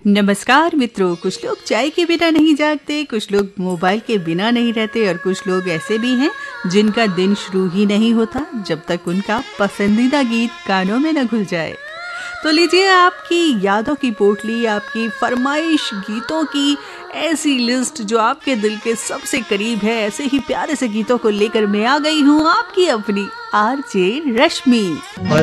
नमस्कार मित्रों, कुछ लोग चाय के बिना नहीं जागते, कुछ लोग मोबाइल के बिना नहीं रहते और कुछ लोग ऐसे भी हैं जिनका दिन शुरू ही नहीं होता जब तक उनका पसंदीदा गीत कानों में न घुल जाए। तो लीजिए आपकी यादों की पोटली, आपकी फरमाइश गीतों की ऐसी लिस्ट जो आपके दिल के सबसे करीब है। ऐसे ही प्यारे से गीतों को लेकर मैं आ गई हूँ, आपकी अपनी आरजे रश्मि।